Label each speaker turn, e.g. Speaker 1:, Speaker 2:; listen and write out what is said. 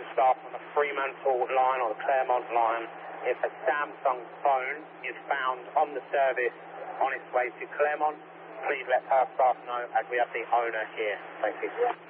Speaker 1: staff on the Fremantle line or the Claremont line. If a Samsung phone is found on the service on its way to Claremont, please let our staff know as we have the owner here. Thank you.